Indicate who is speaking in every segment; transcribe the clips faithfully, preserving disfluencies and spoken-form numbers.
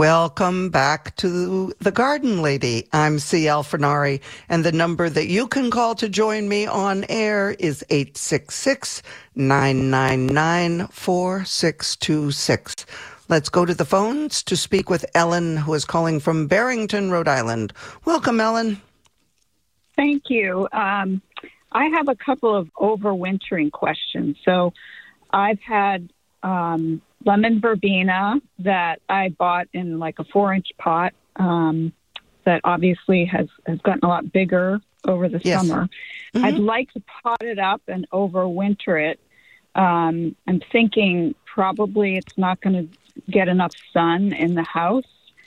Speaker 1: Welcome back to The Garden Lady. I'm C. L. Fernari, and the number that you can call to join me on air is eight six six, nine nine nine, four six two six. Let's go to the phones to speak with Ellen, who is calling from Barrington, Rhode Island. Welcome, Ellen.
Speaker 2: Thank you. Um, I have a couple of overwintering questions. So I've had um, lemon verbena that I bought in like a four-inch pot um, that obviously has, has gotten a lot bigger over the
Speaker 1: yes.
Speaker 2: summer. Mm-hmm. I'd like to pot it up and overwinter it. Um, I'm thinking probably it's not going to get enough sun in the house.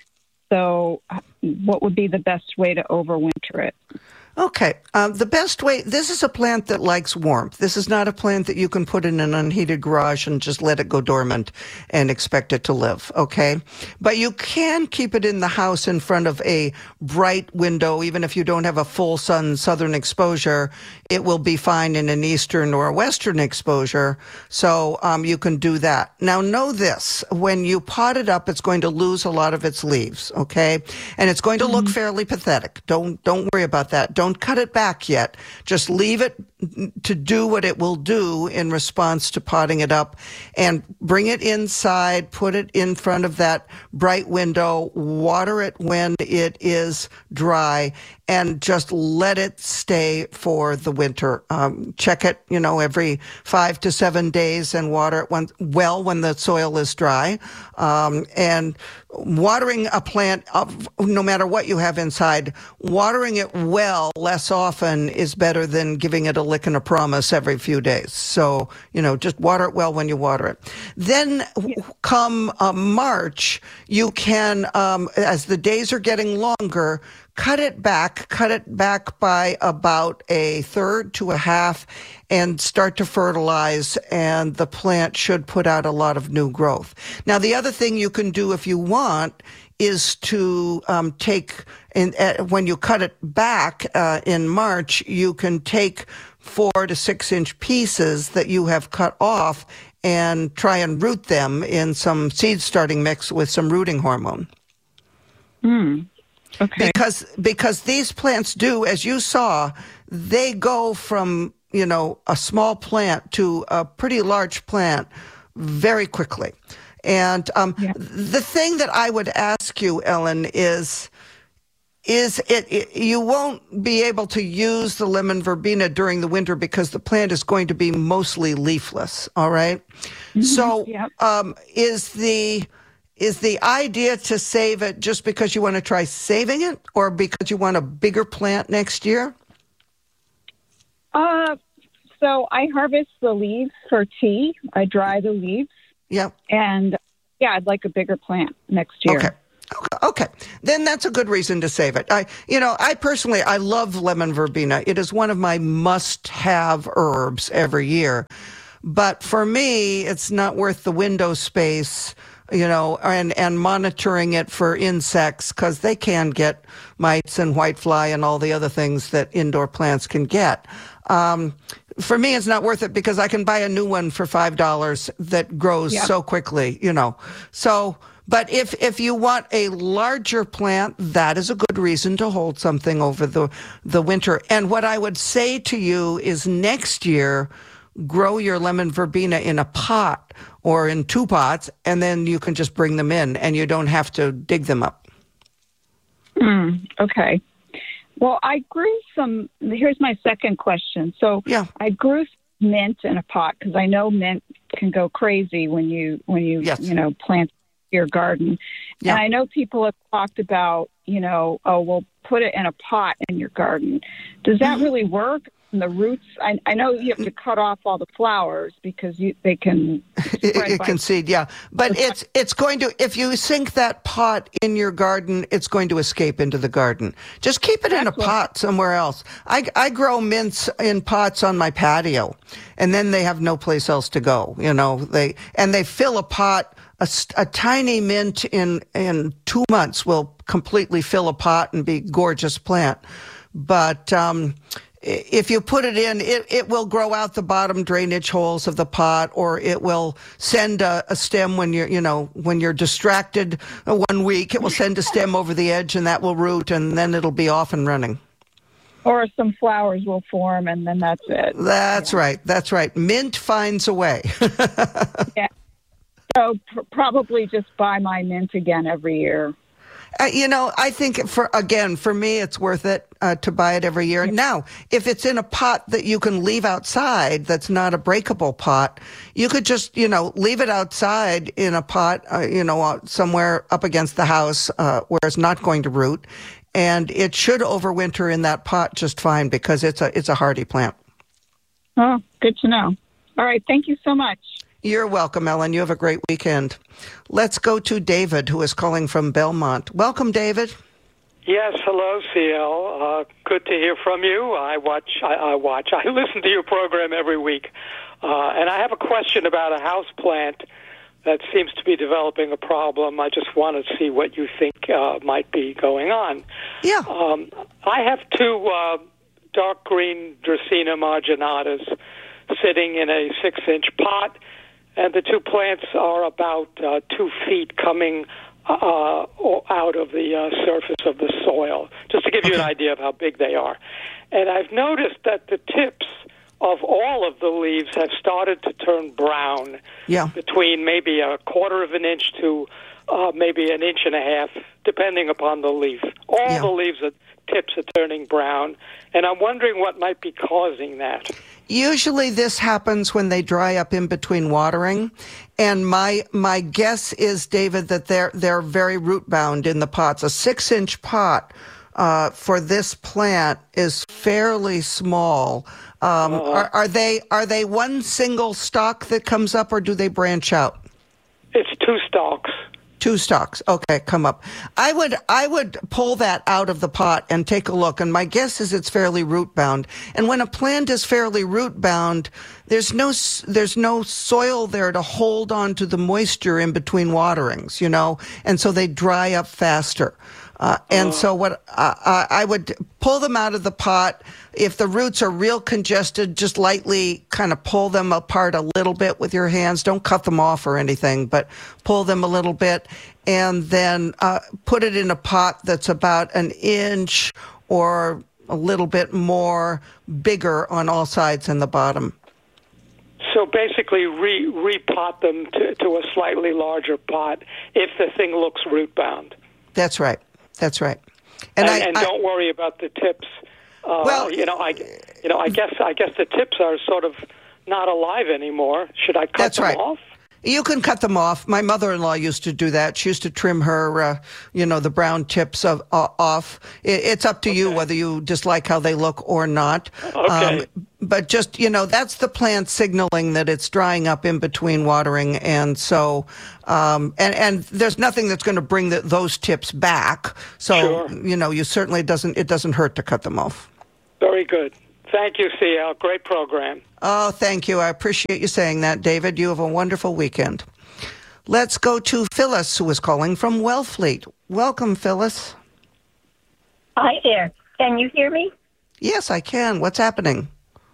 Speaker 2: So what would be the best way to overwinter it?
Speaker 1: Okay. Um, the best way, this is a plant that likes warmth. This is not a plant that you can put in an unheated garage and just let it go dormant and expect it to live, okay? But you can keep it in the house in front of a bright window. Even if you don't have a full sun southern exposure, it will be fine in an eastern or a western exposure. So um, you can do that. Now know this, when you pot it up, it's going to lose a lot of its leaves, okay? And it's going to look fairly pathetic. Don't, don't worry about that. Don't Don't cut it back yet. Just leave it to do what it will do in response to potting it up, and bring it inside, put it in front of that bright window, water it when it is dry, and just let it stay for the winter. Um, check it, you know, every five to seven days and water it when, well when the soil is dry. Um, and watering a plant, uh, no matter what you have inside, watering it well less often is better than giving it a lick and a promise every few days. So, you know, just water it well when you water it. Then come uh, March, you can, um, as the days are getting longer, cut it back, cut it back by about a third to a half, and start to fertilize, and the plant should put out a lot of new growth. Now, the other thing you can do if you want is to um, take, in, uh, when you cut it back uh, in March, you can take four to six inch pieces that you have cut off and try and root them in some seed starting mix with some rooting hormone.
Speaker 2: Mm. Okay.
Speaker 1: Because because these plants do, as you saw, they go from, you know, a small plant to a pretty large plant very quickly. And um, yeah. the thing that I would ask you, Ellen, is is it, it you won't be able to use the lemon verbena during the winter because the plant is going to be mostly leafless. All right. Mm-hmm. So yep. um, is the Is the idea to save it just because you want to try saving it, or because you want a bigger plant next year?
Speaker 2: Uh, so I harvest the leaves for tea. I dry the leaves.
Speaker 1: Yep.
Speaker 2: And yeah, I'd like a bigger plant next year.
Speaker 1: Okay. Okay. Okay. Then that's a good reason to save it. I, you know, I personally, I love lemon verbena. It is one of my must-have herbs every year. But for me, it's not worth the window space, you know, and, and monitoring it for insects, because they can get mites and whitefly and all the other things that indoor plants can get. Um, for me, it's not worth it because I can buy a new one for five dollars that grows yeah. so quickly, you know. So, but if, if you want a larger plant, that is a good reason to hold something over the, the winter. And what I would say to you is next year, grow your lemon verbena in a pot or in two pots, and then you can just bring them in and you don't have to dig them up.
Speaker 2: Mm, okay. Well, I grew some, here's my second question. So
Speaker 1: yeah.
Speaker 2: I grew mint in a pot because I know mint can go crazy when you, when you,
Speaker 1: yes.
Speaker 2: you know, plant your garden. Yeah. And I know people have talked about, you know, oh, well, put it in a pot in your garden. Does that mm-hmm. really work? And the roots, I, I know you have to cut off all the flowers because you, they can spread
Speaker 1: it
Speaker 2: by-
Speaker 1: can seed, yeah. But it's it's going to, if you sink that pot in your garden, it's going to escape into the garden. Just keep it That's in a what- pot somewhere else. I, I grow mints in pots on my patio, and then they have no place else to go, you know. They and they fill a pot, a, a tiny mint in, in two months will completely fill a pot and be a gorgeous plant. But um if you put it in, it, it will grow out the bottom drainage holes of the pot, or it will send a, a stem when you're, you know, when you're distracted one week, it will send a stem over the edge and that will root and then it'll be off and running.
Speaker 2: Or some flowers will form and then that's it.
Speaker 1: That's
Speaker 2: yeah.
Speaker 1: right. That's right. Mint finds a way.
Speaker 2: yeah. So pr- probably just buy my mint again every year.
Speaker 1: Uh, you know, I think for, again, for me, it's worth it uh, to buy it every year. Now, if it's in a pot that you can leave outside, that's not a breakable pot, you could just, you know, leave it outside in a pot, uh, you know, uh, somewhere up against the house uh, where it's not going to root. And it should overwinter in that pot just fine because it's a, it's a hardy plant.
Speaker 2: Oh, good to know. All right. Thank you so much.
Speaker 1: You're welcome, Ellen. You have a great weekend. Let's go to David, who is calling from Belmont. Welcome, David.
Speaker 3: Yes, hello, C L. Uh, good to hear from you. I watch, I, I watch, I listen to your program every week. Uh, and I have a question about a house plant that seems to be developing a problem. I just want to see what you think uh, might be going on.
Speaker 1: Yeah.
Speaker 3: Um, I have two uh, dark green Dracaena marginatas sitting in a six-inch pot. And the two plants are about uh, two feet coming uh, out of the uh, surface of the soil, just to give you an idea of how big they are. And I've noticed that the tips of all of the leaves have started to turn brown,
Speaker 1: yeah.
Speaker 3: between maybe a quarter of an inch to uh, maybe an inch and a half, depending upon the leaf. All
Speaker 1: yeah.
Speaker 3: the leaves, are, tips are turning brown, and I'm wondering what might be causing that.
Speaker 1: Usually this happens when they dry up in between watering. And my my guess is, David, that they're they're very root bound in the pots. A six inch pot uh, for this plant is fairly small. Um, uh, are, are they are they one single stalk that comes up, or do they branch out?
Speaker 3: It's two stalks.
Speaker 1: Two stalks. Okay, come up. I would I would pull that out of the pot and take a look. And my guess is it's fairly root bound. And when a plant is fairly root bound, there's no there's no soil there to hold on to the moisture in between waterings, you know, and so they dry up faster. Uh, and so what uh, I would pull them out of the pot. If the roots are real congested, just lightly kind of pull them apart a little bit with your hands. Don't cut them off or anything, but pull them a little bit, and then uh, put it in a pot that's about an inch or a little bit more bigger on all sides and the bottom.
Speaker 3: So basically re, repot them to, to a slightly larger pot if the thing looks root bound.
Speaker 1: That's right. That's right. And,
Speaker 3: and,
Speaker 1: I,
Speaker 3: and
Speaker 1: I,
Speaker 3: don't worry about the tips. Uh,
Speaker 1: well,
Speaker 3: you know, I, you know, I guess, I guess the tips are sort of not alive anymore. Should I cut
Speaker 1: that's
Speaker 3: them
Speaker 1: right.
Speaker 3: off?
Speaker 1: You can cut them off. My mother-in-law used to do that. She used to trim her, uh, you know, the brown tips of, uh, off. It, it's up to okay. you whether you dislike how they look or not.
Speaker 3: Okay.
Speaker 1: Um, but just, you know, that's the plant signaling that it's drying up in between watering. And so, um, and, and there's nothing that's going to bring the, those tips back. So,
Speaker 3: sure.
Speaker 1: you know, you certainly doesn't, it doesn't hurt to cut them off.
Speaker 3: Very good. Thank you, C L. Great program.
Speaker 1: Oh, thank you. I appreciate you saying that, David. You have a wonderful weekend. Let's go to Phyllis, who is calling from Wellfleet. Welcome, Phyllis.
Speaker 4: Hi there. Can you hear me?
Speaker 1: Yes, I can. What's happening?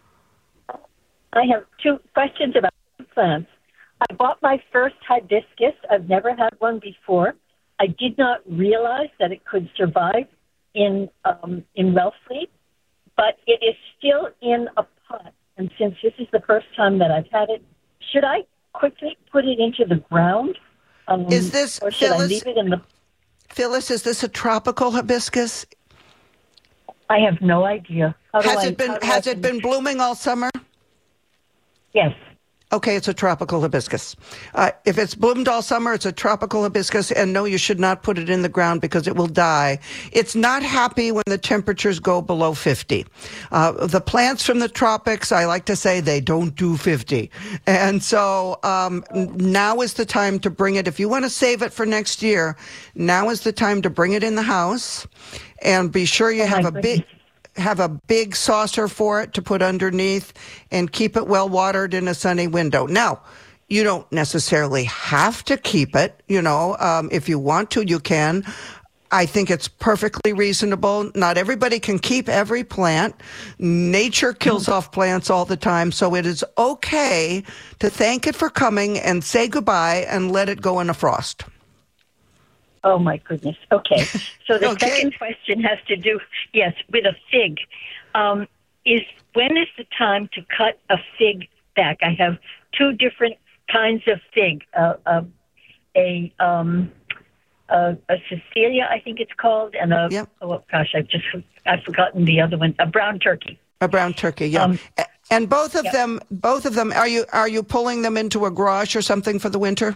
Speaker 4: I have two questions about plants. I bought my first hibiscus. I've never had one before. I did not realize that it could survive in um, in Wellfleet, but it is still in a pot. And since this is the first time that I've had it, should I quickly put it into the ground? Um,
Speaker 1: is this,
Speaker 4: or should
Speaker 1: Phyllis,
Speaker 4: I leave it in the...
Speaker 1: Phyllis, is this a tropical hibiscus?
Speaker 4: I have no idea. How
Speaker 1: has
Speaker 4: do
Speaker 1: it
Speaker 4: I,
Speaker 1: been Has it been blooming all summer?
Speaker 4: Yes.
Speaker 1: Okay, it's a tropical hibiscus. Uh, if it's bloomed all summer, it's a tropical hibiscus, and no, you should not put it in the ground because it will die. It's not happy when the temperatures go below fifty. Uh, the plants from the tropics, I like to say, they don't do fifty. And so um, now is the time to bring it. If you want to save it for next year, now is the time to bring it in the house, and be sure you
Speaker 4: oh
Speaker 1: have a
Speaker 4: goodness.
Speaker 1: big... have a big saucer for it to put underneath and keep it well watered in a sunny window. Now, you don't necessarily have to keep it, you know, um, if you want to, you can. I think it's perfectly reasonable. Not everybody can keep every plant. Nature kills off plants all the time, so it is okay to thank it for coming and say goodbye and let it go in a frost.
Speaker 4: Oh, my goodness. Okay. So the
Speaker 1: Okay.
Speaker 4: second question has to do, yes, with a fig. Um, is when is the time to cut a fig back? I have two different kinds of fig. Uh, uh, a um, a, a Cecilia, I think it's called, and a
Speaker 1: Yep.
Speaker 4: oh gosh, I've just I've forgotten the other one. A brown turkey.
Speaker 1: A brown turkey, yeah.
Speaker 4: Um,
Speaker 1: A- and both of
Speaker 4: yep.
Speaker 1: them, both of them, are you are you pulling them into a garage or something for the winter?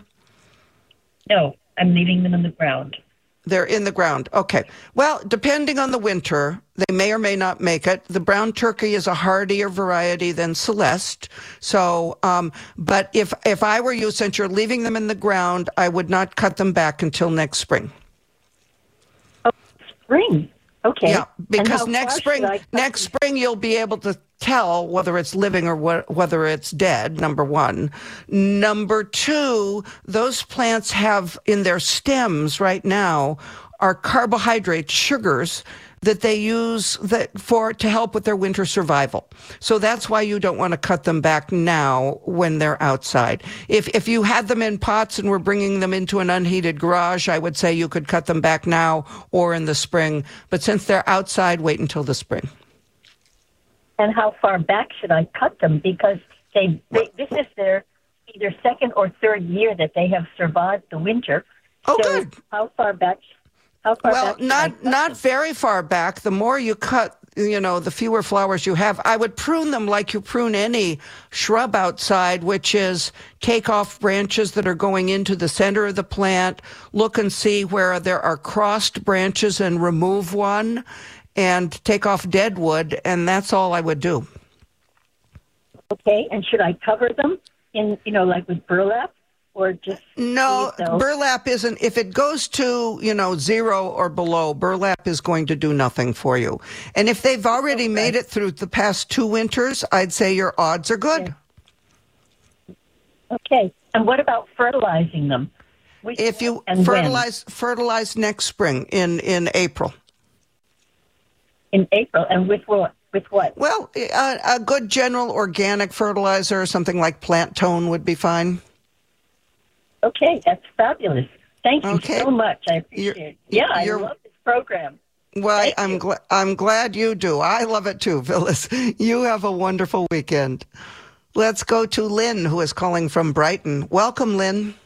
Speaker 4: No, I'm leaving them in the ground.
Speaker 1: They're in the ground. Okay. Well, depending on the winter, they may or may not make it. The brown turkey is a hardier variety than Celeste. So, um, but if if I were you, since you're leaving them in the ground, I would not cut them back until next spring.
Speaker 4: Oh, spring. Okay.
Speaker 1: Yeah,
Speaker 4: And
Speaker 1: because
Speaker 4: how
Speaker 1: next
Speaker 4: far
Speaker 1: spring,
Speaker 4: should I cut
Speaker 1: next
Speaker 4: them?
Speaker 1: spring you'll be able to tell whether it's living or wh- whether it's dead. Number one. Number two, those plants have in their stems right now are carbohydrate sugars that they use that for to help with their winter survival. So that's why you don't want to cut them back now when they're outside. If if you had them in pots and were bringing them into an unheated garage, I would say you could cut them back now or in the spring. But since they're outside, wait until the spring.
Speaker 4: And how far back should I cut them? Because they, they this is their either second or third year that they have survived the winter.
Speaker 1: Oh,
Speaker 4: so
Speaker 1: good.
Speaker 4: How far back? How far
Speaker 1: Well,
Speaker 4: back? should I
Speaker 1: not
Speaker 4: cut
Speaker 1: not
Speaker 4: them?
Speaker 1: very far back. The more you cut, you know, the fewer flowers you have. I would prune them like you prune any shrub outside, which is take off branches that are going into the center of the plant, look and see where there are crossed branches and remove one, and take off dead wood, and that's all I would do.
Speaker 4: Okay, and should I cover them in, you know, like with burlap, or just
Speaker 1: No,
Speaker 4: leave those?
Speaker 1: burlap isn't. If it goes to, you know, zero or below, burlap is going to do nothing for you. And if they've already
Speaker 4: Okay.
Speaker 1: made it through the past two winters, I'd say your odds are good.
Speaker 4: Okay, and what about fertilizing them? Which,
Speaker 1: If you
Speaker 4: and when?
Speaker 1: fertilize, fertilize next spring in, in April.
Speaker 4: In April, and with what? With what?
Speaker 1: Well, a, a good general organic fertilizer or something like Plant Tone would be fine.
Speaker 4: Okay, that's fabulous. Thank you
Speaker 1: Okay.
Speaker 4: so much. I appreciate
Speaker 1: You're-
Speaker 4: it. Yeah, I
Speaker 1: you're-
Speaker 4: love this program.
Speaker 1: Well,
Speaker 4: Thank
Speaker 1: I'm
Speaker 4: you.
Speaker 1: glad I'm glad you do. I love it too, Phyllis. You have a wonderful weekend. Let's go to Lynn, who is calling from Brighton. Welcome, Lynn.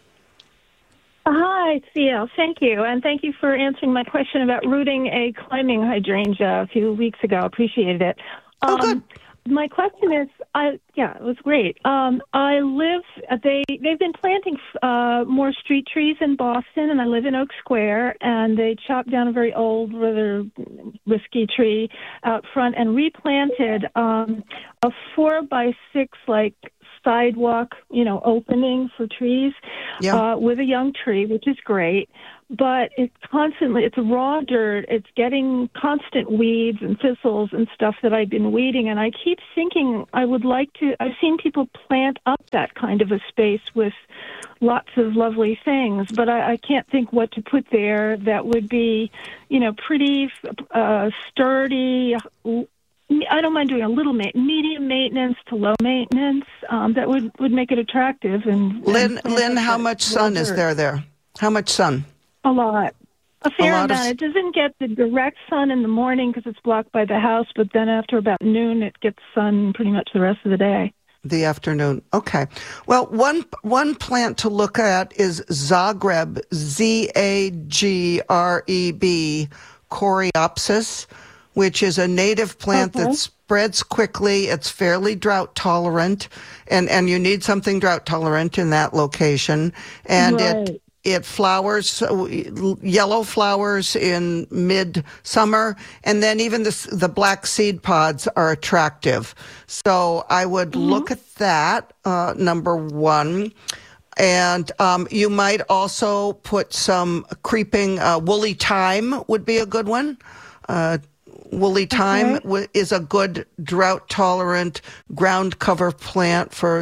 Speaker 5: Hi, C L. Thank you. And thank you for answering my question about rooting a climbing hydrangea a few weeks ago. Appreciated it.
Speaker 1: Oh,
Speaker 5: Um,
Speaker 1: good.
Speaker 5: My question is, I yeah, it was great. Um, I live. They they've been planting uh, more street trees in Boston, and I live in Oak Square. And they chopped down a very old, rather risky tree out front and replanted um, a four by six like sidewalk, you know, opening for trees
Speaker 1: Yeah.
Speaker 5: uh, with a young tree, which is great. But it's constantly, it's raw dirt. It's getting constant weeds and thistles and stuff that I've been weeding. And I keep thinking I would like to, I've seen people plant up that kind of a space with lots of lovely things, but I, I can't think what to put there that would be, you know, pretty uh, sturdy. I don't mind doing a little ma- medium maintenance to low maintenance. Um, that would, would make it attractive. And
Speaker 1: Lynn,
Speaker 5: and
Speaker 1: Lynn, how
Speaker 5: that
Speaker 1: much sun is
Speaker 5: dirt.
Speaker 1: there there? How much sun?
Speaker 5: A lot. A fair
Speaker 1: lot of
Speaker 5: amount.
Speaker 1: s-
Speaker 5: It doesn't get the direct sun in the morning because it's blocked by the house, but then after about noon, it gets sun pretty much the rest of the day.
Speaker 1: The afternoon. Okay. Well, one one plant to look at is Zagreb, Z A G R E B, Coreopsis, which is a native plant
Speaker 5: Okay.
Speaker 1: that spreads quickly. It's fairly drought tolerant, and, and you need something drought tolerant in that location. And
Speaker 5: Right.
Speaker 1: it it flowers, uh, yellow flowers in mid-summer, and then even the, s- the black seed pods are attractive. So I would look at that, uh, number one. And um, you might also put some creeping uh, woolly thyme would be a good one. Uh, woolly thyme
Speaker 5: Okay.
Speaker 1: w- is a good drought-tolerant ground cover plant for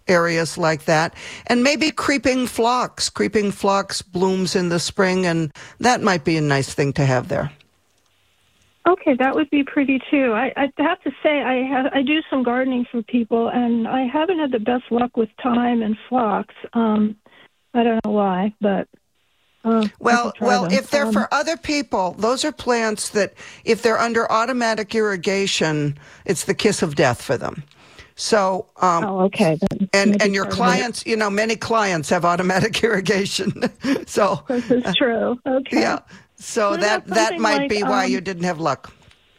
Speaker 1: areas like that. And maybe creeping phlox. Creeping phlox blooms in the spring, and that might be a nice thing to have there.
Speaker 5: Okay, that would be pretty too. I, I have to say, I have, I do some gardening for people, and I haven't had the best luck with thyme and phlox. Um, I don't know why, but uh,
Speaker 1: well, well,
Speaker 5: them.
Speaker 1: if they're
Speaker 5: um,
Speaker 1: for other people, those are plants that, if they're under automatic irrigation, it's the kiss of death for them. So, um,
Speaker 5: oh, okay. Then
Speaker 1: and and your clients, you know, many clients have automatic irrigation. So
Speaker 5: this is true. Okay.
Speaker 1: Yeah. So
Speaker 5: what
Speaker 1: that that might
Speaker 5: like,
Speaker 1: be why
Speaker 5: um,
Speaker 1: you didn't have luck.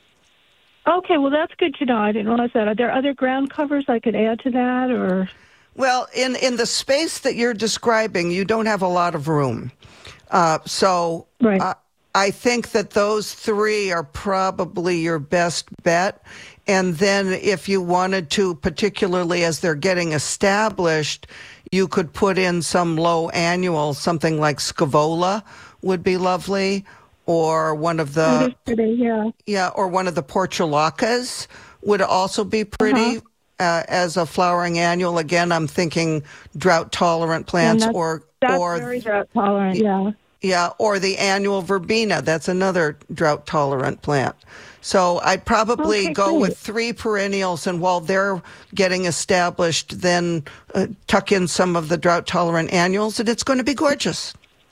Speaker 5: Okay, well, that's good to know. I didn't realize that. Are there other ground covers I could add to that, or?
Speaker 1: Well, in, in the space that you're describing, you don't have a lot of room. Uh, so
Speaker 5: right.
Speaker 1: uh, I think that those three are probably your best bet. And then if you wanted to, particularly as they're getting established, you could put in some low annual, something like Scaevola would be lovely, or one of the
Speaker 5: that is pretty, yeah.
Speaker 1: yeah, or one of the portulacas would also be pretty.
Speaker 5: Uh-huh.
Speaker 1: Uh, as a flowering annual. Again, I'm thinking drought-tolerant plants,
Speaker 5: that's,
Speaker 1: or
Speaker 5: that's
Speaker 1: or
Speaker 5: very drought-tolerant, yeah.
Speaker 1: Yeah, or the annual verbena. That's another drought-tolerant plant. So I'd probably
Speaker 5: okay,
Speaker 1: go
Speaker 5: great.
Speaker 1: with three perennials, and while they're getting established, then uh, tuck in some of the drought-tolerant annuals, and it's going to be gorgeous.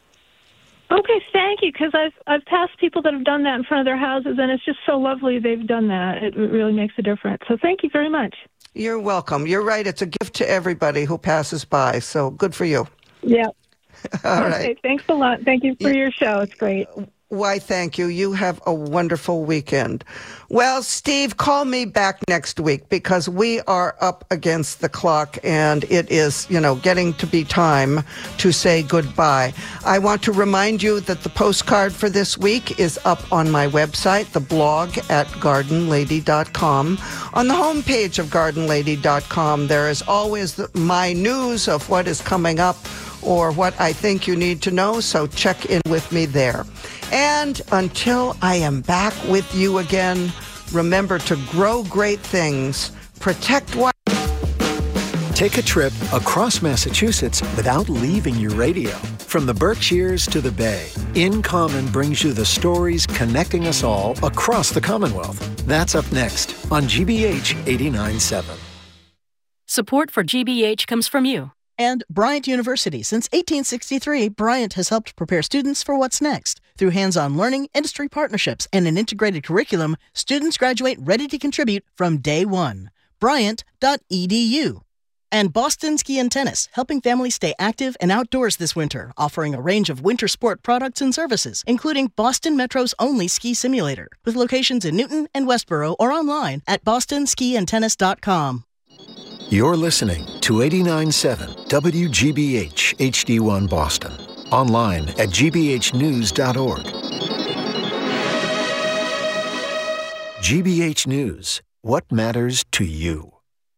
Speaker 5: Okay, thank you, because I've I've passed people that have done that in front of their houses, and it's just so lovely they've done that. It really makes a difference. So thank you very much.
Speaker 1: You're welcome. You're right. It's a gift to everybody who passes by, so good for you.
Speaker 5: Yeah.
Speaker 1: All
Speaker 5: okay,
Speaker 1: right.
Speaker 5: Thanks a lot. Thank you for your show. It's great.
Speaker 1: Why, thank you. You have a wonderful weekend. Well, Steve, call me back next week because we are up against the clock and it is, you know, getting to be time to say goodbye. I want to remind you that the postcard for this week is up on my website, the blog at garden lady dot com. On the homepage of garden lady dot com, there is always the, my news of what is coming up or what I think you need to know, so check in with me there. And until I am back with you again, remember to grow great things, protect what...
Speaker 6: Take a trip across Massachusetts without leaving your radio. From the Berkshires to the Bay, In Common brings you the stories connecting us all across the Commonwealth. That's up next on G B H eighty-nine point seven.
Speaker 7: Support for G B H comes from you.
Speaker 8: And Bryant University. Since eighteen sixty-three, Bryant has helped prepare students for what's next. Through hands-on learning, industry partnerships, and an integrated curriculum, students graduate ready to contribute from day one. Bryant dot E D U. And Boston Ski and Tennis, helping families stay active and outdoors this winter, offering a range of winter sport products and services, including Boston Metro's only ski simulator, with locations in Newton and Westboro or online at boston ski and tennis dot com.
Speaker 6: You're listening to eighty-nine point seven W G B H H D one Boston. Online at g b h news dot org. G B H News. What matters to you?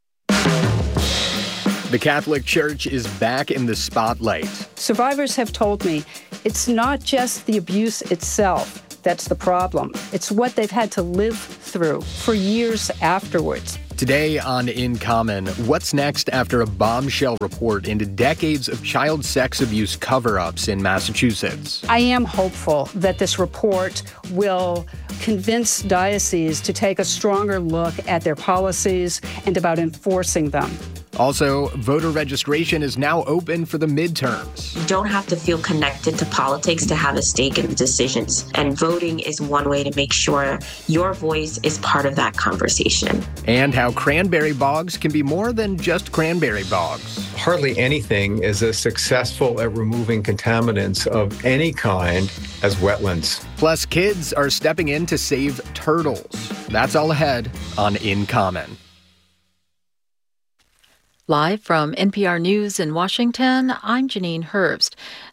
Speaker 9: The Catholic Church is back in the spotlight.
Speaker 10: Survivors have told me it's not just the abuse itself that's the problem. It's what they've had to live through for years afterwards.
Speaker 9: Today on In Common, what's next after a bombshell report into decades of child sex abuse cover-ups in Massachusetts?
Speaker 10: I am hopeful that this report will convince dioceses to take a stronger look at their policies and about enforcing them.
Speaker 9: Also, voter registration is now open for the midterms.
Speaker 11: You don't have to feel connected to politics to have a stake in the decisions. And voting is one way to make sure your voice is part of that conversation.
Speaker 9: And how cranberry bogs can be more than just cranberry bogs.
Speaker 12: Hardly anything is as successful at removing contaminants of any kind as wetlands.
Speaker 9: Plus, kids are stepping in to save turtles. That's all ahead on In Common.
Speaker 13: Live from N P R News in Washington, I'm Janine Herbst.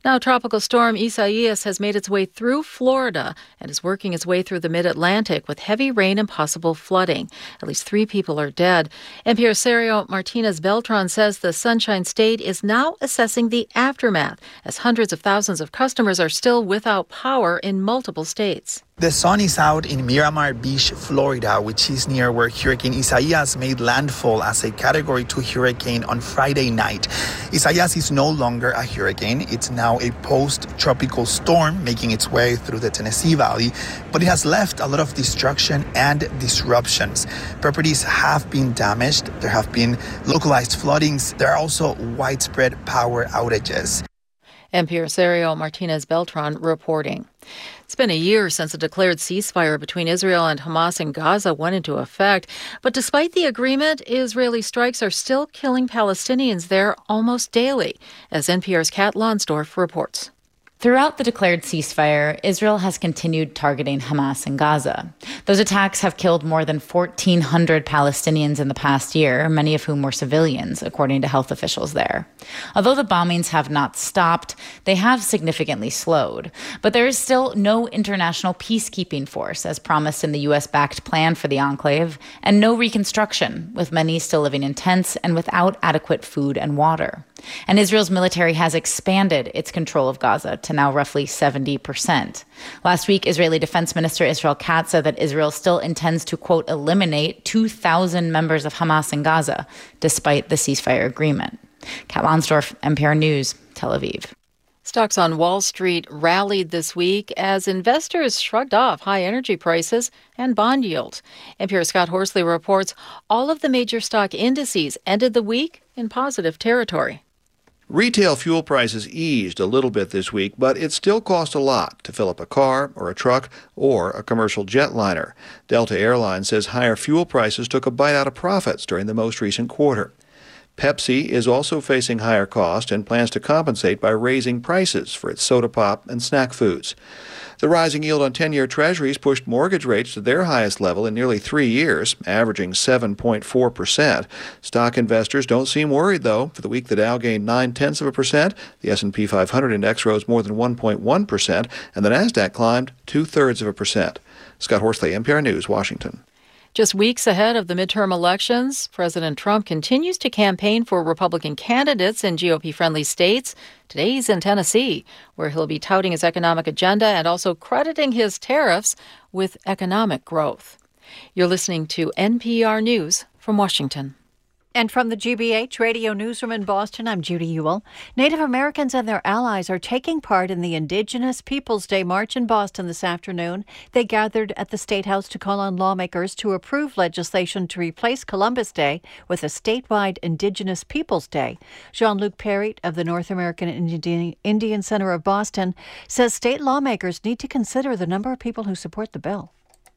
Speaker 13: Now, Tropical Storm Isaias has made its way through Florida and is working its way through the mid-Atlantic with heavy rain and possible flooding. At least three people are dead. N P R's Sergio Martinez Beltran says the Sunshine State is now assessing the aftermath as hundreds of thousands of customers are still without power in multiple states.
Speaker 14: The sun is out in Miramar Beach, Florida, which is near where Hurricane Isaias made landfall as a Category two hurricane on Friday night. Isaias is no longer a hurricane. It's now a post-tropical storm making its way through the Tennessee Valley, but it has left a lot of destruction and disruptions. Properties have been damaged. There have been localized floodings. There are also widespread power outages.
Speaker 13: N P R's Sergio Martinez Beltran reporting. It's been a year since a declared ceasefire between Israel and Hamas in Gaza went into effect. But despite the agreement, Israeli strikes are still killing Palestinians there almost daily, as N P R's Kat Lonsdorf reports.
Speaker 15: Throughout the declared ceasefire, Israel has continued targeting Hamas in Gaza. Those attacks have killed more than fourteen hundred Palestinians in the past year, many of whom were civilians, according to health officials there. Although the bombings have not stopped, they have significantly slowed. But there is still no international peacekeeping force, as promised in the U S-backed plan for the enclave, and no reconstruction, with many still living in tents and without adequate food and water. And Israel's military has expanded its control of Gaza to now roughly seventy percent. Last week, Israeli Defense Minister Israel Katz said that Israel still intends to, quote, eliminate two thousand members of Hamas in Gaza, despite the ceasefire agreement. Kat Lonsdorf, N P R News, Tel Aviv.
Speaker 13: Stocks on Wall Street rallied this week as investors shrugged off high energy prices and bond yields. N P R's Scott Horsley reports all of the major stock indices ended the week in positive territory.
Speaker 16: Retail fuel prices eased a little bit this week, but it still cost a lot to fill up a car or a truck or a commercial jetliner. Delta Airlines says higher fuel prices took a bite out of profits during the most recent quarter. Pepsi is also facing higher costs and plans to compensate by raising prices for its soda pop and snack foods. The rising yield on ten-year treasuries pushed mortgage rates to their highest level in nearly three years, averaging seven point four percent. Stock investors don't seem worried, though. For the week, the Dow gained nine-tenths of a percent, the S and P five hundred index rose more than one point one percent, and the Nasdaq climbed two-thirds of a percent. Scott Horsley, N P R News, Washington.
Speaker 13: Just weeks ahead of the midterm elections, President Trump continues to campaign for Republican candidates in G O P-friendly states. Today he's in Tennessee, where he'll be touting his economic agenda and also crediting his tariffs with economic growth. You're listening to N P R News from Washington.
Speaker 17: And from the G B H Radio Newsroom in Boston, I'm Judy Ewell. Native Americans and their allies are taking part in the Indigenous Peoples Day March in Boston this afternoon. They gathered at the State House to call on lawmakers to approve legislation to replace Columbus Day with a statewide Indigenous Peoples Day. Jean-Luc Perry of the North American Indian Center of Boston says state lawmakers need to consider the number of people who support the bill.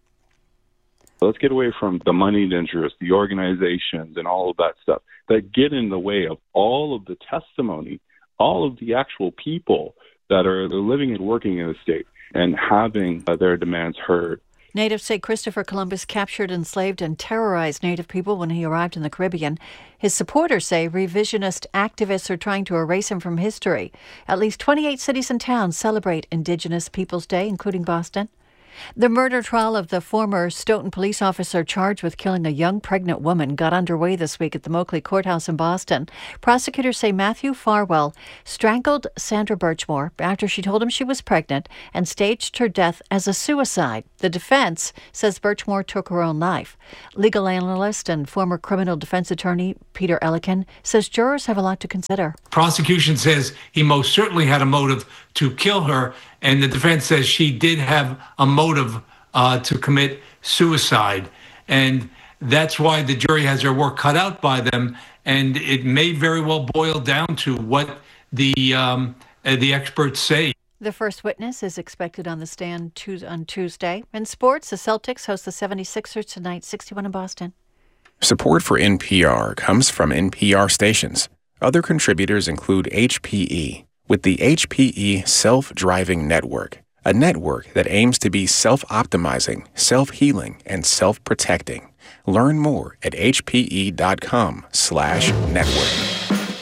Speaker 18: Let's get away from the moneyed interests, the organizations, and all of that stuff that get in the way of all of the testimony, all of the actual people that are living and working in the state and having uh, their demands heard.
Speaker 17: Natives say Christopher Columbus captured, enslaved, and terrorized Native people when he arrived in the Caribbean. His supporters say revisionist activists are trying to erase him from history. At least twenty-eight cities and towns celebrate Indigenous Peoples Day, including Boston. The murder trial of the former Stoughton police officer charged with killing a young pregnant woman got underway this week at the Moakley Courthouse in Boston. Prosecutors say Matthew Farwell strangled Sandra Birchmore after she told him she was pregnant and staged her death as a suicide. The defense says Birchmore took her own life. Legal analyst and former criminal defense attorney Peter Ellikin says jurors have a lot to consider.
Speaker 19: Prosecution says he most certainly had a motive to kill her, and the defense says she did have a motive uh, to commit suicide. And that's why the jury has their work cut out by them, and it may very well boil down to what the um, uh, the experts say.
Speaker 17: The first witness is expected on the stand on Tuesday. In sports, the Celtics host the seventy-sixers tonight, sixty-one in Boston.
Speaker 20: Support for N P R comes from N P R stations. Other contributors include H P E, with the H P E Self-Driving Network, a network that aims to be self-optimizing, self-healing, and self-protecting. Learn more at hpe.com slash network.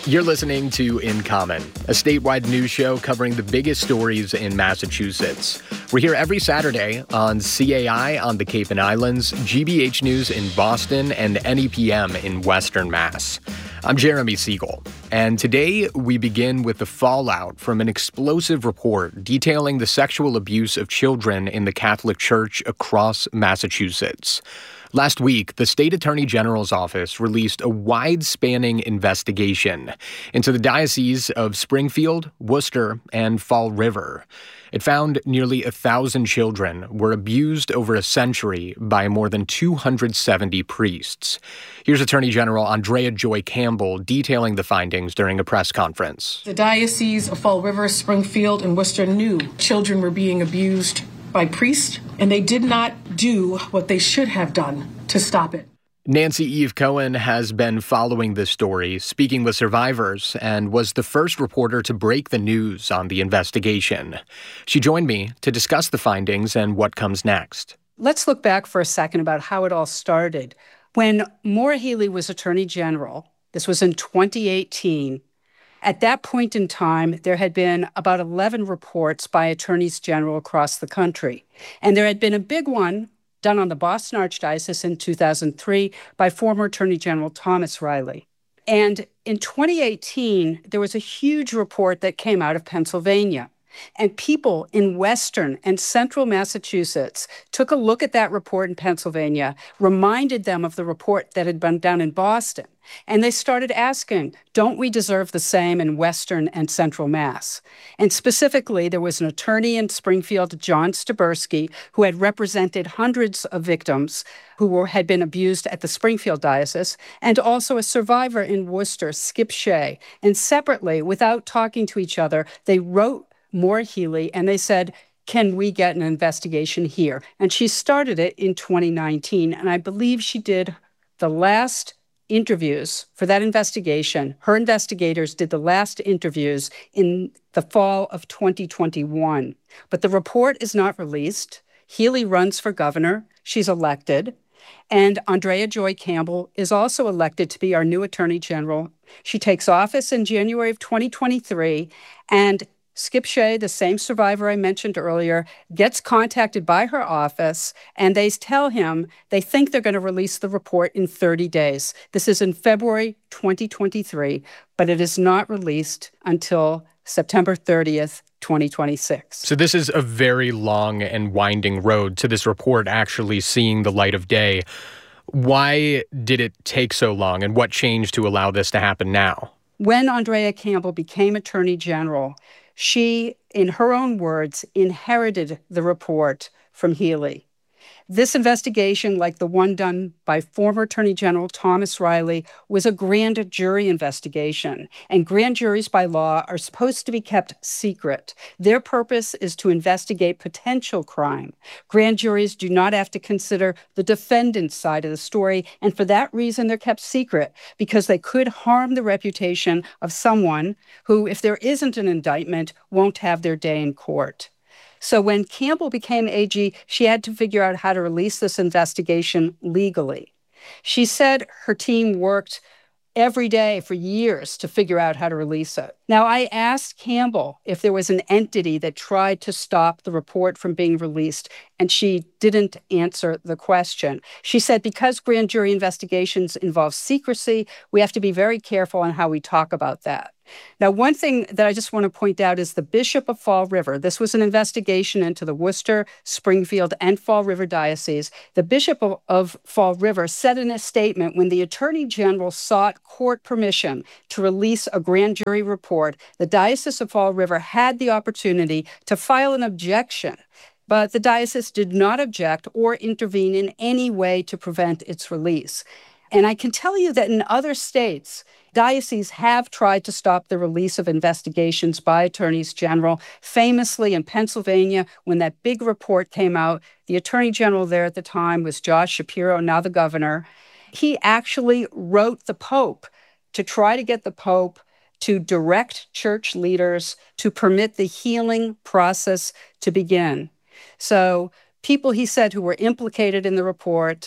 Speaker 9: You're listening to In Common, a statewide news show covering the biggest stories in Massachusetts. We're here every Saturday on C A I on the Cape and Islands, G B H News in Boston, and N E P M in Western Mass. I'm Jeremy Siegel, and today we begin with the fallout from an explosive report detailing the sexual abuse of children in the Catholic Church across Massachusetts. Last week, the State Attorney General's office released a wide-spanning investigation into the dioceses of Springfield, Worcester, and Fall River. It found nearly a thousand children were abused over a century by more than two hundred seventy priests. Here's Attorney General Andrea Joy Campbell detailing the findings during a press conference.
Speaker 21: The dioceses of Fall River, Springfield, and Worcester knew children were being abused by priests, and they did not do what they should have done to stop it.
Speaker 9: Nancy Eve Cohen has been following this story, speaking with survivors, and was the first reporter to break the news on the investigation. She joined me to discuss the findings and what comes next.
Speaker 10: Let's look back for a second about how it all started. When Maura Healey was Attorney General, this was in twenty eighteen, at that point in time, there had been about eleven reports by attorneys general across the country. And there had been a big one done on the Boston Archdiocese in two thousand three by former Attorney General Thomas Riley. And in twenty eighteen, there was a huge report that came out of Pennsylvania. And people in Western and Central Massachusetts took a look at that report in Pennsylvania, reminded them of the report that had been done in Boston. And they started asking, don't we deserve the same in Western and Central Mass? And specifically, there was an attorney in Springfield, John Staberski, who had represented hundreds of victims who were, had been abused at the Springfield Diocese, and also a survivor in Worcester, Skip Shea. And separately, without talking to each other, they wrote Maura Healey, and they said, can we get an investigation here? And she started it in twenty nineteen, and I believe she did the last interviews for that investigation. Her investigators did the last interviews in the fall of twenty twenty-one. But the report is not released. Healey runs for governor. She's elected. And Andrea Joy Campbell is also elected to be our new Attorney General. She takes office in January of twenty twenty-three, and Skip Shea, the same survivor I mentioned earlier, gets contacted by her office, and they tell him they think they're going to release the report in thirty days. This is in February twenty twenty-three, but it is not released until September thirtieth, twenty twenty-six.
Speaker 9: So this is a very long and winding road to this report actually seeing the light of day. Why did it take so long, and what changed to allow this to happen now?
Speaker 10: When Andrea Campbell became Attorney General, she, in her own words, inherited the report from Healey. This investigation, like the one done by former Attorney General Thomas Riley, was a grand jury investigation. And grand juries by law are supposed to be kept secret. Their purpose is to investigate potential crime. Grand juries do not have to consider the defendant's side of the story. And for that reason, they're kept secret, because they could harm the reputation of someone who, if there isn't an indictment, won't have their day in court. So when Campbell became A G, she had to figure out how to release this investigation legally. She said her team worked every day for years to figure out how to release it. Now, I asked Campbell if there was an entity that tried to stop the report from being released, and she didn't answer the question. She said because grand jury investigations involve secrecy, we have to be very careful on how we talk about that. Now, one thing that I just want to point out is the Bishop of Fall River. This was an investigation into the Worcester, Springfield, and Fall River Diocese. The Bishop of, of Fall River said in a statement when the Attorney General sought court permission to release a grand jury report, the Diocese of Fall River had the opportunity to file an objection. But the diocese did not object or intervene in any way to prevent its release. And I can tell you that in other states, dioceses have tried to stop the release of investigations by attorneys general. Famously in Pennsylvania, when that big report came out, the attorney general there at the time was Josh Shapiro, now the governor. He actually wrote the Pope to try to get the Pope to direct church leaders to permit the healing process to begin. So people, he said, who were implicated in the report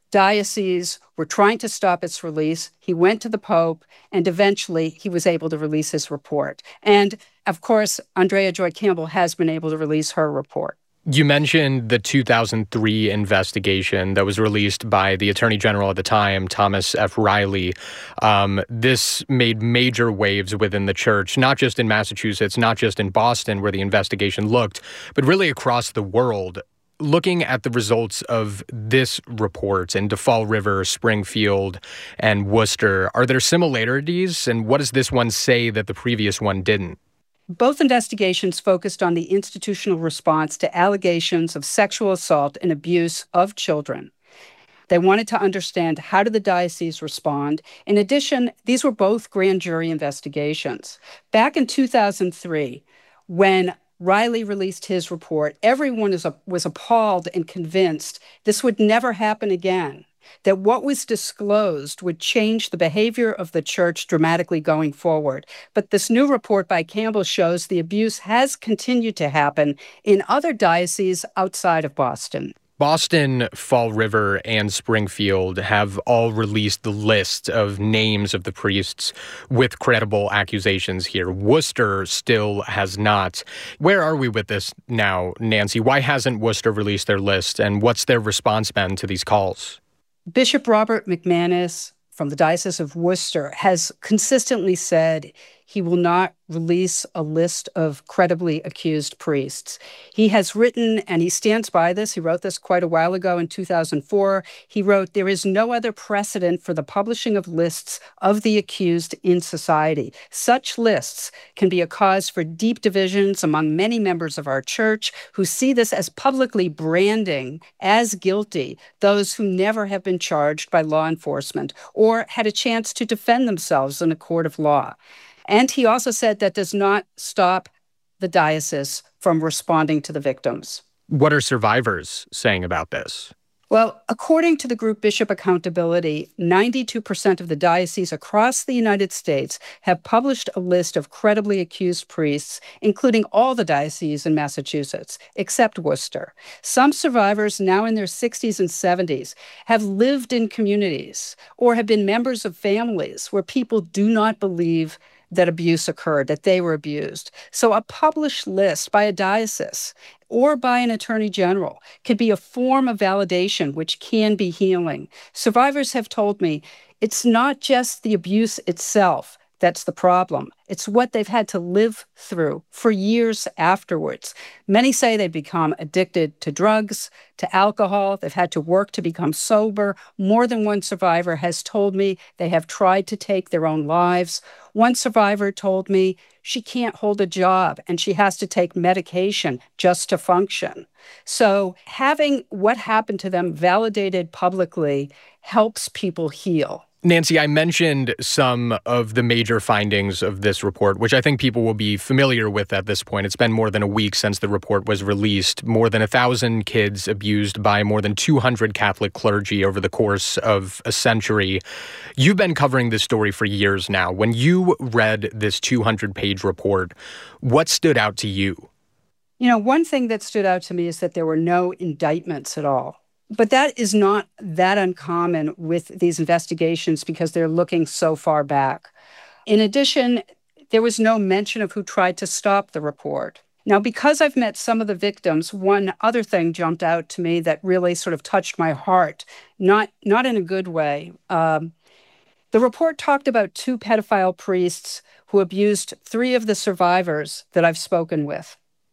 Speaker 10: dioceses were trying to stop its release. He went to the Pope, and eventually he was able to release his report. And, of course, Andrea Joy Campbell has been able to release her report.
Speaker 9: You mentioned the two thousand three investigation that was released by the Attorney General at the time, Thomas F. Riley. Um, this made major waves within the church, not just in Massachusetts, not just in Boston, where the investigation looked, but really across the world. Looking at the results of this report in Fall River, Springfield, and Worcester, are there similarities? And what does this one say that the previous one didn't?
Speaker 10: Both investigations focused on the institutional response to allegations of sexual assault and abuse of children. They wanted to understand, how did the diocese respond? In addition, these were both grand jury investigations. Back in two thousand three, when Riley released his report, everyone was, was appalled and convinced this would never happen again, that what was disclosed would change the behavior of the church dramatically going forward. But this new report by Campbell shows the abuse has continued to happen in other dioceses outside of Boston.
Speaker 9: Boston, Fall River, and Springfield have all released the list of names of the priests with credible accusations here. Worcester still has not. Where are we with this now, Nancy? Why hasn't Worcester released their list, and what's their response been to these calls?
Speaker 10: Bishop Robert McManus from the Diocese of Worcester has consistently said he will not release a list of credibly accused priests. He has written, and he stands by this, he wrote this quite a while ago in two thousand four, he wrote, "There is no other precedent for the publishing of lists of the accused in society. Such lists can be a cause for deep divisions among many members of our church who see this as publicly branding as guilty those who never have been charged by law enforcement or had a chance to defend themselves in a court of law." And he also said that does not stop the diocese from responding to the victims.
Speaker 9: What are survivors saying about this?
Speaker 10: Well, according to the group Bishop Accountability, ninety-two percent of the dioceses across the United States have published a list of credibly accused priests, including all the dioceses in Massachusetts, except Worcester. Some survivors, now in their sixties and seventies, have lived in communities or have been members of families where people do not believe that abuse occurred, that they were abused. So a published list by a diocese or by an attorney general could be a form of validation which can be healing. Survivors have told me it's not just the abuse itself that's the problem. It's what they've had to live through for years afterwards. Many say they become addicted to drugs, to alcohol. They've had to work to become sober. More than one survivor has told me they have tried to take their own lives. One survivor told me she can't hold a job and she has to take medication just to function. So having what happened to them validated publicly helps people heal.
Speaker 9: Nancy, I mentioned some of the major findings of this report, which I think people will be familiar with at this point. It's been more than a week since the report was released. More than one thousand kids abused by more than two hundred Catholic clergy over the course of a century. You've been covering this story for years now. When you read this two hundred page report, what stood out to you?
Speaker 10: You know, one thing that stood out to me is that there were no indictments at all. But that is not that uncommon with these investigations because they're looking so far back. In addition, there was no mention of who tried to stop the report. Now, because I've met some of the victims, one other thing jumped out to me that really sort of touched my heart, not, not in a good way. Um, the report talked about two pedophile priests who abused three of the survivors that I've spoken with.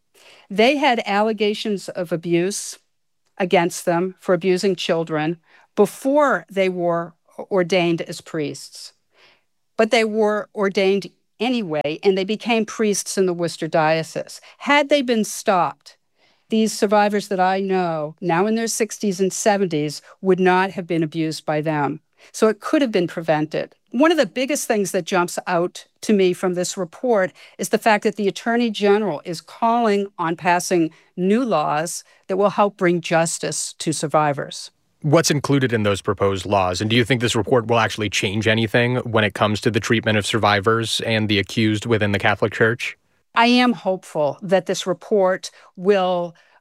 Speaker 10: They had allegations of abuse against them for abusing children before they were ordained as priests. But they were ordained anyway, and they became priests in the Worcester Diocese. Had they been stopped, these survivors that I know, now in their sixties and seventies, would not have been abused by them. So it could have been prevented. One of the biggest things that jumps out to me from this report is the fact that the Attorney General is calling on passing new laws that will help bring justice to survivors.
Speaker 9: What's included in those proposed laws? And do you think this report will actually change anything when it comes to the treatment of survivors and the accused within the Catholic Church?
Speaker 10: I am hopeful that this report will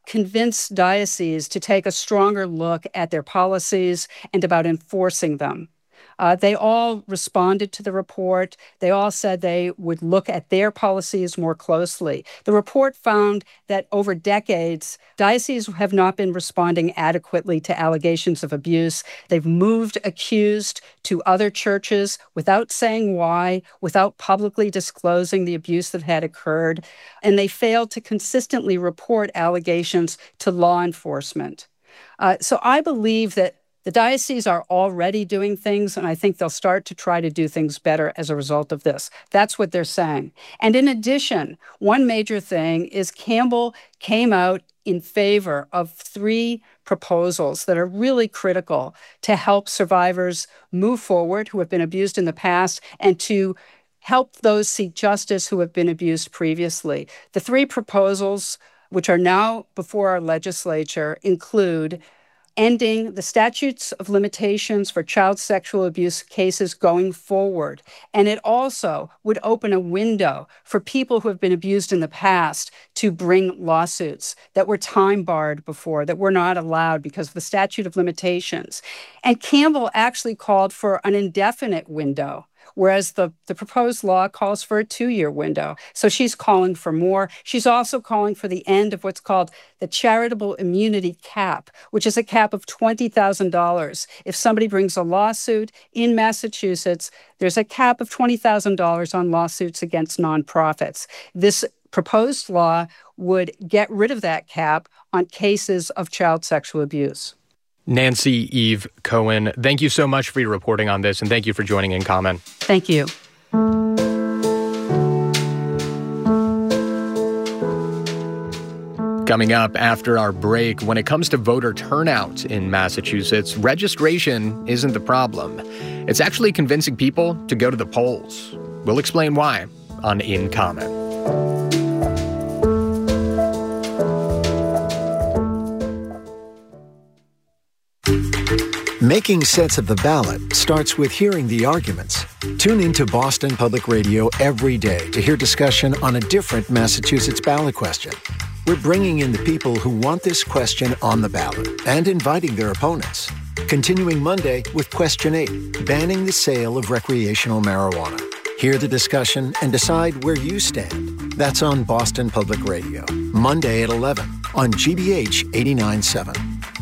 Speaker 10: convince dioceses to take a stronger look at their policies and about enforcing them. Uh, they all responded to the report. They all said they would look at their policies more closely. The report found that over decades, dioceses have not been responding adequately to allegations of abuse. They've moved accused to other churches without saying why, without publicly disclosing the abuse that had occurred, and they failed to consistently report allegations to law enforcement. Uh, so I believe that the dioceses are already doing things, and I think they'll start to try to do things better as a result of this. That's what they're saying. And in addition, one major thing is Campbell came out in favor of three proposals that are really critical to help survivors move forward who have been abused in the past and to help those seek justice who have been abused previously. The three proposals, which are now before our legislature, include ending the statutes of limitations for child sexual abuse cases going forward. And it also would open a window for people who have been abused in the past to bring lawsuits that were time barred before, that were not allowed because of the statute of limitations. And Campbell actually called for an indefinite window, whereas the, the proposed law calls for a two-year window. So she's calling for more. She's also calling for the end of what's called the charitable immunity cap, which is a cap of twenty thousand dollars. If somebody brings a lawsuit in Massachusetts, there's a cap of twenty thousand dollars on lawsuits against nonprofits. This proposed law would get rid of that cap on cases of child sexual abuse.
Speaker 9: Nancy Eve Cohen, thank you so much for your reporting on this, and thank you for joining In Common.
Speaker 10: Thank you.
Speaker 9: Coming up after our break, when it comes to voter turnout in Massachusetts, registration isn't the problem. It's actually convincing people to go to the polls. We'll explain why on In Common.
Speaker 6: Making sense of the ballot starts with hearing the arguments. Tune into Boston Public Radio every day to hear discussion on a different Massachusetts ballot question. We're bringing in the people who want this question on the ballot and inviting their opponents. Continuing Monday with Question eight, banning the sale of recreational marijuana. Hear the discussion and decide where you stand. That's on Boston Public Radio, Monday at eleven on G B H eighty-nine point seven.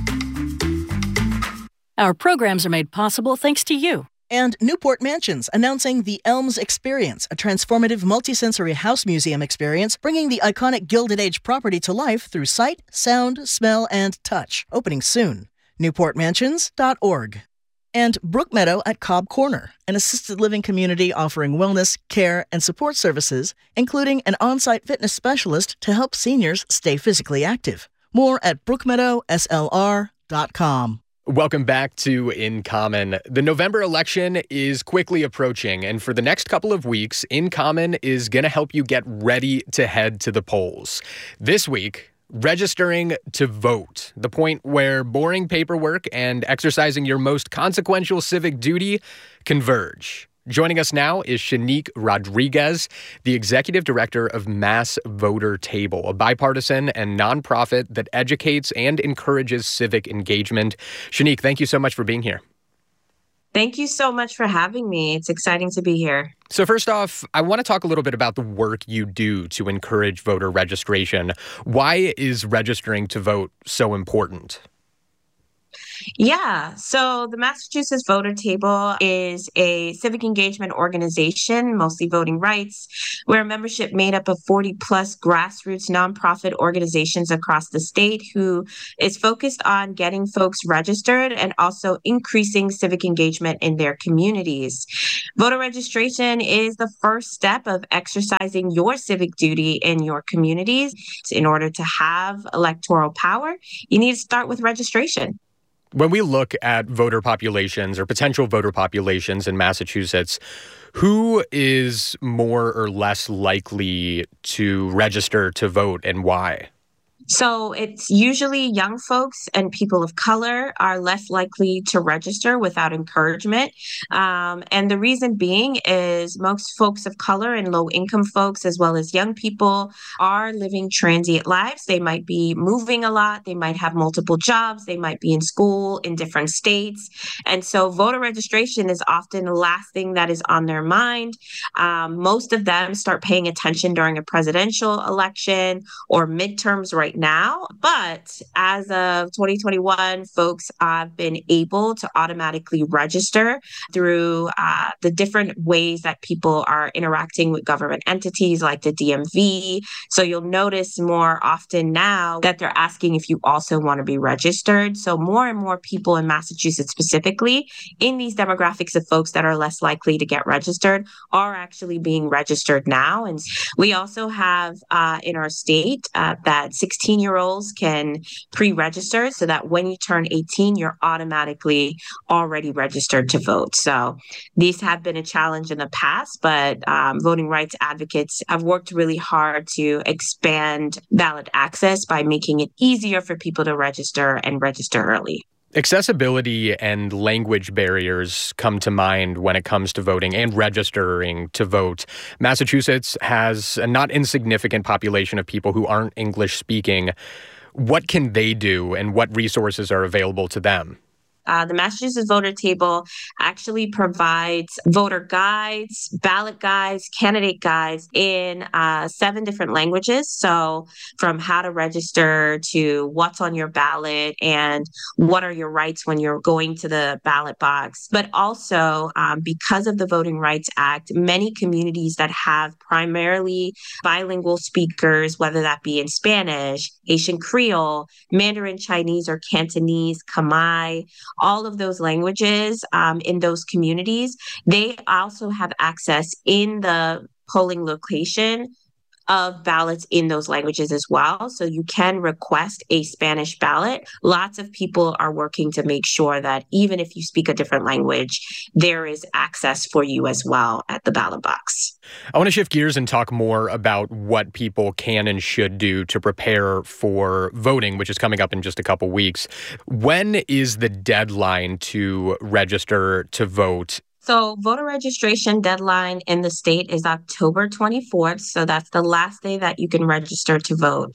Speaker 7: Our programs are made possible thanks to you.
Speaker 8: And Newport Mansions, announcing the Elms Experience, a transformative multisensory house museum experience, bringing the iconic Gilded Age property to life through sight, sound, smell, and touch. Opening soon. newport mansions dot org. And Brookmeadow at Cobb Corner, an assisted living community offering wellness, care, and support services, including an on-site fitness specialist to help seniors stay physically active. More at brookmeadow s l r dot com.
Speaker 9: Welcome back to In Common. The November election is quickly approaching, and for the next couple of weeks, In Common is going to help you get ready to head to the polls. This week, registering to vote, the point where boring paperwork and exercising your most consequential civic duty converge. Joining us now is Shanique Rodriguez, the executive director of Mass Voter Table, a bipartisan and nonprofit that educates and encourages civic engagement. Shanique, thank you so much for being here.
Speaker 11: Thank you so much for having me. It's exciting to be here.
Speaker 9: So first off, I want to talk a little bit about the work you do to encourage voter registration. Why is registering to vote so important?
Speaker 11: Yeah, so the Massachusetts Voter Table is a civic engagement organization, mostly voting rights. We're a membership made up of forty plus grassroots nonprofit organizations across the state who is focused on getting folks registered and also increasing civic engagement in their communities. Voter registration is the first step of exercising your civic duty in your communities. In order to have electoral power, you need to start with registration.
Speaker 9: When we look at voter populations or potential voter populations in Massachusetts, who is more or less likely to register to vote and why?
Speaker 11: So it's usually young folks and people of color are less likely to register without encouragement. Um, and the reason being is most folks of color and low income folks, as well as young people, are living transient lives. They might be moving a lot. They might have multiple jobs. They might be in school in different states. And so voter registration is often the last thing that is on their mind. Um, most of them start paying attention during a presidential election or midterms right now. But as of twenty twenty-one, folks have been able to automatically register through uh, the different ways that people are interacting with government entities like the D M V. So you'll notice more often now that they're asking if you also want to be registered. So more and more people in Massachusetts specifically in these demographics of folks that are less likely to get registered are actually being registered now. And we also have uh, in our state uh, that sixteen-year-olds can pre-register so that when you turn eighteen, you're automatically already registered to vote. So these have been a challenge in the past, but um, voting rights advocates have worked really hard to expand ballot access by making it easier for people to register and register early.
Speaker 9: Accessibility and language barriers come to mind when it comes to voting and registering to vote. Massachusetts has a not insignificant population of people who aren't English speaking. What can they do and what resources are available to them?
Speaker 11: Uh, the Massachusetts Voter Table actually provides voter guides, ballot guides, candidate guides in uh, seven different languages. So from how to register to what's on your ballot and what are your rights when you're going to the ballot box. But also, um, because of the Voting Rights Act, many communities that have primarily bilingual speakers, whether that be in Spanish, Haitian Creole, Mandarin Chinese or Cantonese, Khmer, all of those languages um, in those communities, they also have access in the polling location of ballots in those languages as well. So you can request a Spanish ballot. Lots of people are working to make sure that even if you speak a different language, there is access for you as well at the ballot box.
Speaker 9: I want to shift gears and talk more about what people can and should do to prepare for voting, which is coming up in just a couple weeks. When is the deadline to register to vote?
Speaker 11: So voter registration deadline in the state is October twenty-fourth. So that's the last day that you can register to vote.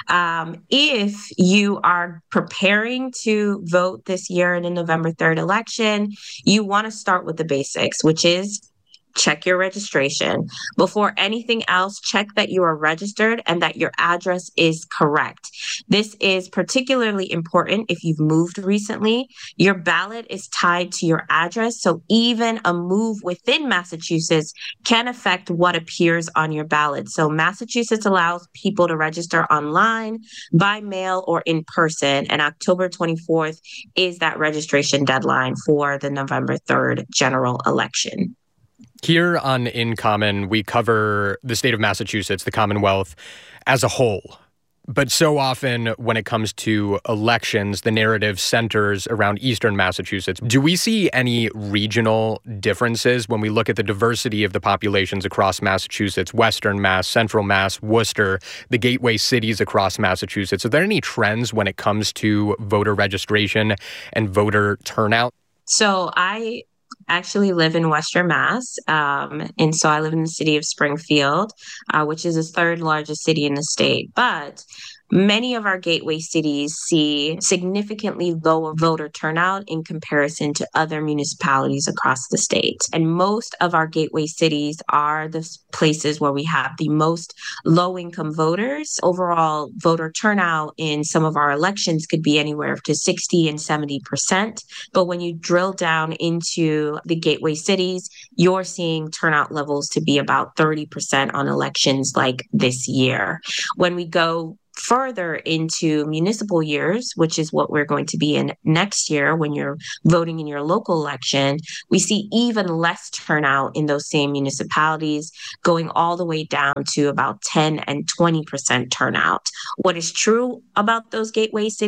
Speaker 11: Um, if you are preparing to vote this year in the November third election, you want to start with the basics, which is check your registration. Before anything else, check that you are registered and that your address is correct. This is particularly important if you've moved recently. Your ballot is tied to your address, so even a move within Massachusetts can affect what appears on your ballot. So Massachusetts allows people to register online, by mail, or in person, and October twenty-fourth is that registration deadline for the November third general election.
Speaker 9: Here on In Common, we cover the state of Massachusetts, the Commonwealth, as a whole. But so often when it comes to elections, the narrative centers around eastern Massachusetts. Do we see any regional differences when we look at the diversity of the populations across Massachusetts, Western Mass, Central Mass, Worcester, the gateway cities across Massachusetts? Are there any trends when it comes to voter registration and voter turnout?
Speaker 11: So I actually live in Western Mass. Um, and so I live in the city of Springfield, uh, which is the third largest city in the state. But many of our gateway cities see significantly lower voter turnout in comparison to other municipalities across the state. And most of our gateway cities are the places where we have the most low-income voters. Overall voter turnout in some of our elections could be anywhere to sixty and seventy percent. But when you drill down into the gateway cities, you're seeing turnout levels to be about thirty percent on elections like this year. When we go further into municipal years, which is what we're going to be in next year when you're voting in your local election, we see even less turnout in those same municipalities, going all the way down to about ten and twenty percent turnout. What is true about those gateway cities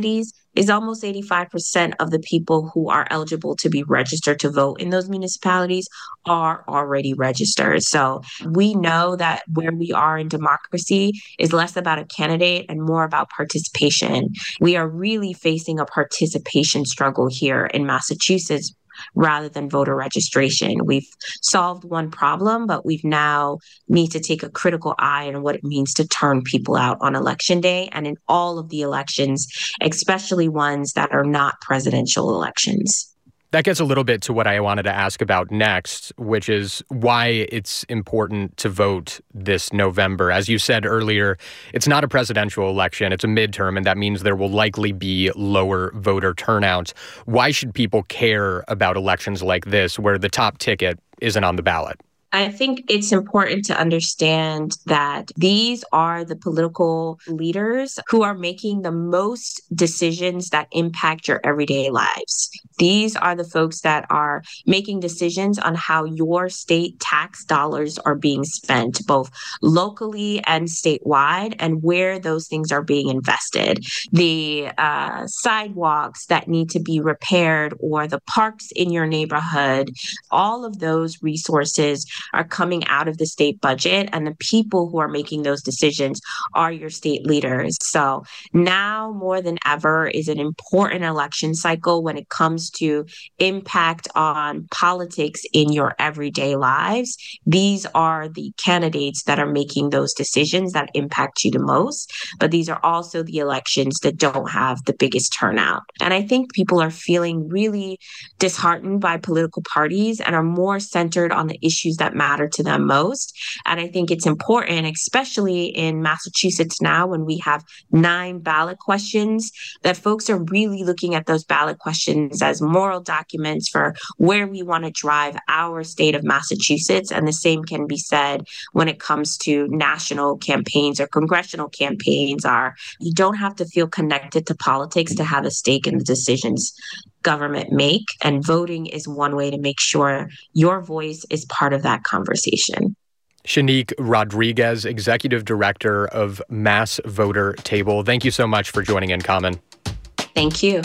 Speaker 11: is almost eighty-five percent of the people who are eligible to be registered to vote in those municipalities are already registered. So we know that where we are in democracy is less about a candidate and more about participation. We are really facing a participation struggle here in Massachusetts rather than voter registration. We've solved one problem, but we've now need to take a critical eye on what it means to turn people out on election day and in all of the elections, especially ones that are not presidential elections.
Speaker 9: That gets a little bit to what I wanted to ask about next, which is why it's important to vote this November. As you said earlier, it's not a presidential election, it's a midterm, and that means there will likely be lower voter turnout. Why should people care about elections like this, where the top ticket isn't on the ballot?
Speaker 11: I think it's important to understand that these are the political leaders who are making the most decisions that impact your everyday lives. These are the folks that are making decisions on how your state tax dollars are being spent, both locally and statewide, and where those things are being invested. The uh, sidewalks that need to be repaired or the parks in your neighborhood, all of those resources are coming out of the state budget, and the people who are making those decisions are your state leaders. So now more than ever is an important election cycle when it comes to impact on politics in your everyday lives. These are the candidates that are making those decisions that impact you the most, but these are also the elections that don't have the biggest turnout. And I think people are feeling really disheartened by political parties and are more centered on the issues that matter to them most. And I think it's important, especially in Massachusetts now, when we have nine ballot questions, that folks are really looking at those ballot questions as moral documents for where we want to drive our state of Massachusetts. And the same can be said when it comes to national campaigns or congressional campaigns. Are you don't have to feel connected to politics to have a stake in the decisions government make, and voting is one way to make sure your voice is part of that conversation.
Speaker 9: Shanique Rodriguez, Executive Director of Mass Voter Table. Thank you so much for joining In Common.
Speaker 11: Thank you.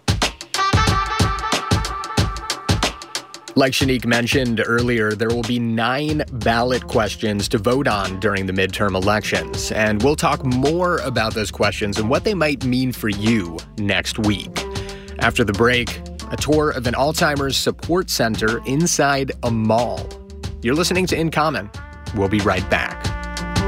Speaker 9: Like Shanique mentioned earlier, there will be nine ballot questions to vote on during the midterm elections. And we'll talk more about those questions and what they might mean for you next week. After the break, a tour of an Alzheimer's support center inside a mall. You're listening to In Common. We'll be right back.